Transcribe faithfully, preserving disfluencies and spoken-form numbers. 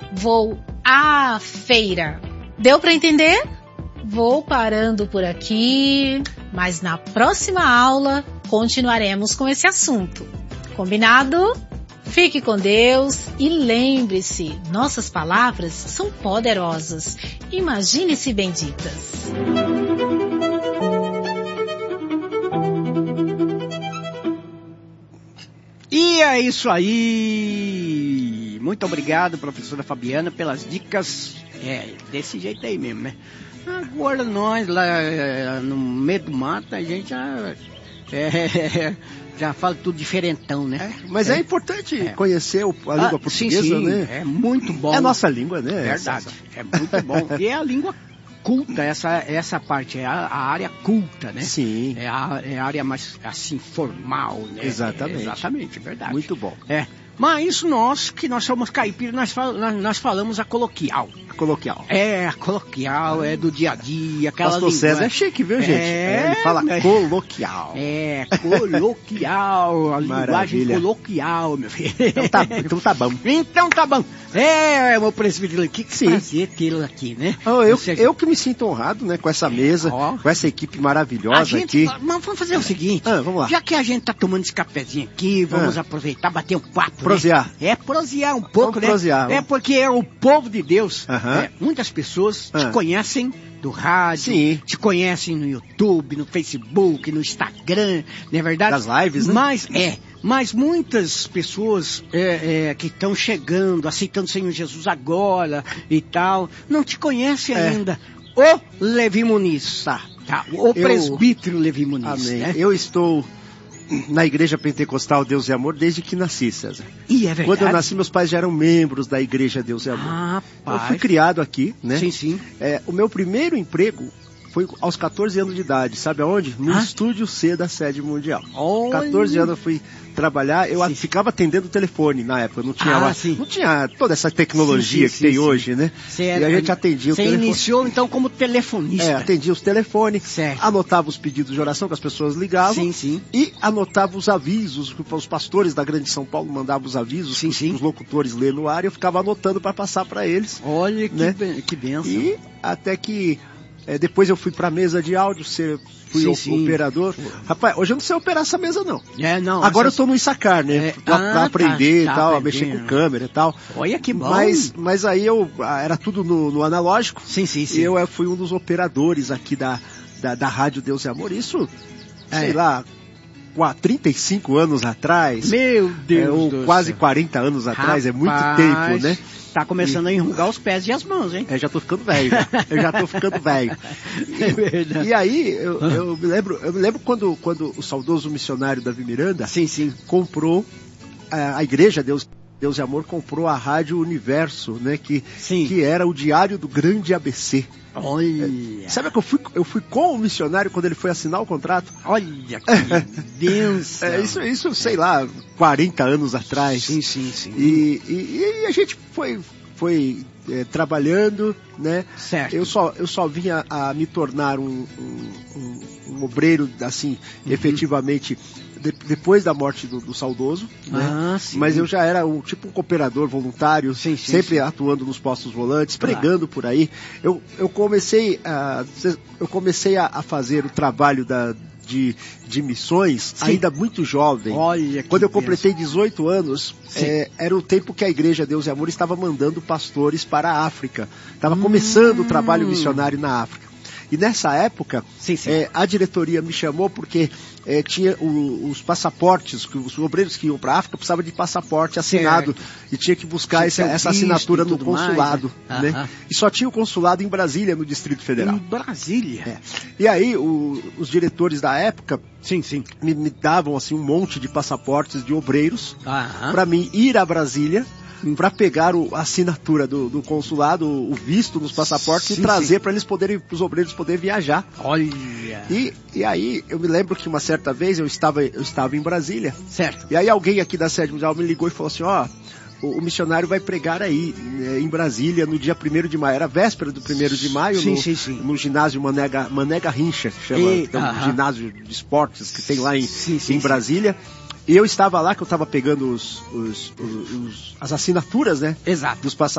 vou à feira. Deu para entender? Vou parando por aqui, mas na próxima aula continuaremos com esse assunto. Combinado? Fique com Deus e lembre-se, nossas palavras são poderosas. Imagine-se benditas. E é isso aí. Muito obrigado, professora Fabiana, pelas dicas. É, desse jeito aí mesmo, né? Agora nós, lá no meio do mato, a gente já, é, já fala tudo diferentão, né? É, mas é, é importante é. conhecer o, a língua ah, portuguesa, sim, sim, né? É muito bom. É a nossa língua, né? Verdade, essa, essa. É muito bom. E é a língua culta, essa, essa parte, é a, a área culta, né? Sim. É a, é a área mais, assim, formal, né? Exatamente. É, exatamente, verdade. Muito bom. É. Mas isso nós, que nós somos caipiras, nós, fal, nós, nós falamos a coloquial. A coloquial. É, a coloquial, é do dia a dia, aquela Pastor língua. César é chique, viu, gente? É, é, ele fala é, coloquial. É, coloquial, a linguagem coloquial, meu filho. Então tá, então tá bom. Então tá bom. É, meu presbítero aqui, que fazer aquilo aqui, né? Oh, eu, seja... eu que me sinto honrado, né, com essa mesa, oh. com essa equipe maravilhosa a gente, aqui. Mas vamos fazer o seguinte, ah, vamos lá. Já que a gente tá tomando esse cafezinho aqui, vamos ah. aproveitar, bater um papo, Prosear. Né? É, prosear um pouco, vamos né? Prosear, é porque é o povo de Deus, uh-huh. é, muitas pessoas uh-huh. te conhecem do rádio, Sim. te conhecem no YouTube, no Facebook, no Instagram, não é verdade? Das lives, né? Mas, é, mas muitas pessoas é, é, que estão chegando, aceitando o Senhor Jesus agora e tal, não te conhecem é. ainda. O Levi Muniz, tá? tá o eu, presbítero Levi Muniz. Amém. Né? Eu estou na Igreja Pentecostal Deus e Amor desde que nasci, César. E é verdade. Quando eu nasci, meus pais já eram membros da Igreja Deus e Amor. Ah, eu fui criado aqui, né? Sim, sim. É, o meu primeiro emprego foi aos catorze anos de idade, sabe aonde? No ah? Estúdio C da Sede Mundial. Olha. catorze anos eu fui trabalhar, eu sim. ficava atendendo o telefone na época, não tinha, ah, lá, sim. não tinha toda essa tecnologia sim, sim, que tem sim, hoje, né? Cê e a gente atendia o Você telefone. Você iniciou então como telefonista. É, atendia os telefones, certo. Anotava os pedidos de oração que as pessoas ligavam sim, sim. e anotava os avisos, os pastores da Grande São Paulo mandavam os avisos, sim, os, sim. os locutores lêem no ar e eu ficava anotando para passar para eles. Olha que, né? ben, que benção. E até que É, depois eu fui pra mesa de áudio, ser, fui sim, o, sim. operador. Rapaz, hoje eu não sei operar essa mesa, não. É, não. Agora essa... eu tô no Issacar, né? É... Pra, ah, pra aprender tá, e tal, tá a mexer com câmera e tal. Olha que bom. Mas, mas aí eu, era tudo no, no analógico. Sim, sim, sim. E eu fui um dos operadores aqui da, da, da Rádio Deus e Amor. Isso, é. sei lá, há trinta e cinco anos atrás. Meu Deus é, ou do quase céu. quarenta anos atrás, Rapaz, é muito tempo, né? Tá começando e... a enrugar os pés e as mãos, hein? É, já tô ficando velho, já. Eu já tô ficando velho. É verdade. E aí, eu, eu me lembro, eu me lembro quando, quando o saudoso missionário Davi Miranda sim, sim. comprou a, a igreja Deus, Deus e Amor, comprou a Rádio Universo, né? Que, que era o diário do grande A B C. Olha! É, sabe que eu fui, eu fui com o missionário quando ele foi assinar o contrato? Olha que benção! É, isso, isso, sei lá, quarenta anos atrás. Sim, sim, sim. E, e, e a gente foi, foi é, trabalhando, né? Certo. Eu só, eu só vinha a me tornar um, um, um, um obreiro, assim, uhum. efetivamente, de, depois da morte do, do saudoso, né? Ah, sim. Mas eu já era um, tipo um cooperador voluntário, sim, sim, sempre sim. atuando nos postos volantes, claro. pregando por aí. Eu, eu comecei, a, eu comecei a, a fazer o trabalho da, de, de missões sim. ainda muito jovem. Olha que Quando eu benção. completei dezoito anos, é, era o tempo que a Igreja Deus e Amor estava mandando pastores para a África. Estava hum. começando o trabalho missionário na África. E nessa época, sim, sim. É, a diretoria me chamou porque é, tinha o, os passaportes, que os obreiros que iam para a África precisavam de passaporte assinado certo. E tinha que buscar essa, essa assinatura no consulado. Mais, né? Né? E só tinha o consulado em Brasília, no Distrito Federal. Em Brasília? É. E aí o, os diretores da época sim, sim. Me, me davam assim, um monte de passaportes de obreiros para mim ir a Brasília para pegar o, a assinatura do, do consulado, o visto nos passaportes sim, e trazer para eles poderem, para os obreiros poderem viajar. Olha! E, e aí eu me lembro que uma certa vez eu estava, eu estava em Brasília. Certo. E aí alguém aqui da Sede Mundial me ligou e falou assim, ó, o, o missionário vai pregar aí né, em Brasília no dia primeiro de maio. Era a véspera do primeiro de maio sim, no, sim, sim. no ginásio Manega, Manega Rincha, que chama, e, que é um uh-huh. ginásio de esportes que tem lá em, sim, sim, em Brasília. Sim. E eu estava lá, que eu estava pegando os, os, os, os, as assinaturas, né? Exato. Dos passaportes.